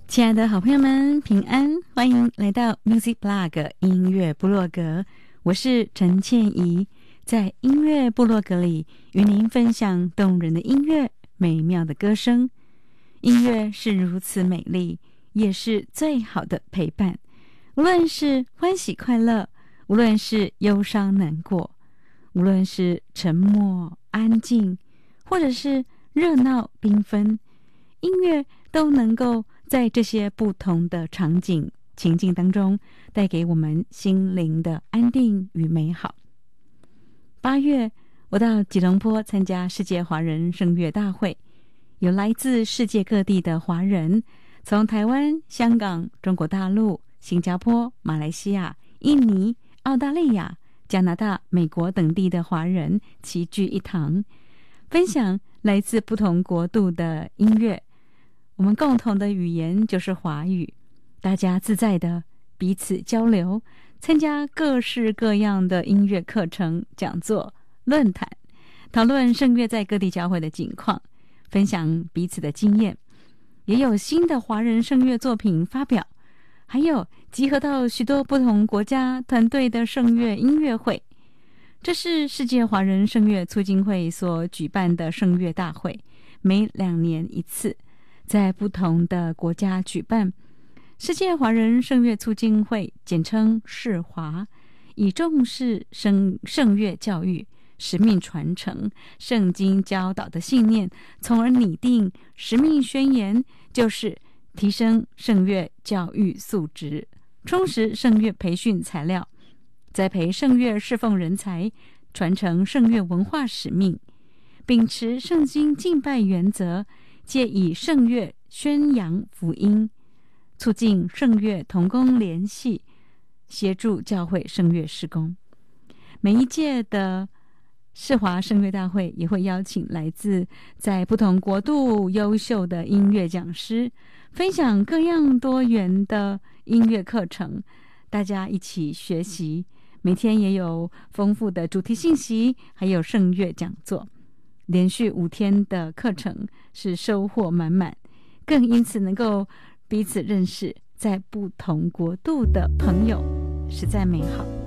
亲爱的好朋友们，平安，欢迎来到 Music Blog 音乐部落格，我是陈倩怡，在音乐部落格里与您分享动人的音乐，美妙的歌声。音乐是如此美丽，也是最好的陪伴，无论是欢喜快乐，无论是忧伤难过，无论是沉默安静，或者是热闹缤纷，音乐都能够在这些不同的场景情境当中带给我们心灵的安定与美好。8月我到吉隆坡参加世界华人圣乐大会，有来自世界各地的华人，从台湾、香港、中国大陆、新加坡、马来西亚、印尼、澳大利亚、加拿大、美国等地的华人齐聚一堂，分享来自不同国度的音乐。我们共同的语言就是华语，大家自在的彼此交流，参加各式各样的音乐课程、讲座、论坛，讨论圣乐在各地教会的景况，分享彼此的经验，也有新的华人圣乐作品发表，还有集合到许多不同国家团队的圣乐音乐会。这是世界华人圣乐促进会所举办的圣乐大会，每2年一次，在不同的国家举办。世界华人圣乐促进会简称世华，以重视圣乐教育、使命传承、圣经教导的信念，从而拟定使命宣言，就是提升圣乐教育素质，充实圣乐培训材料，栽培圣乐侍奉人才，传承圣乐文化使命，秉持圣经敬拜原则，借以圣乐宣扬福音，促进圣乐同工联系，协助教会圣乐事工。每一届的世华圣乐大会也会邀请来自在不同国度优秀的音乐讲师，分享各样多元的音乐课程，大家一起学习。每天也有丰富的主题信息，还有圣乐讲座，连续5天的课程是收获满满，更因此能够彼此认识在不同国度的朋友，实在美好。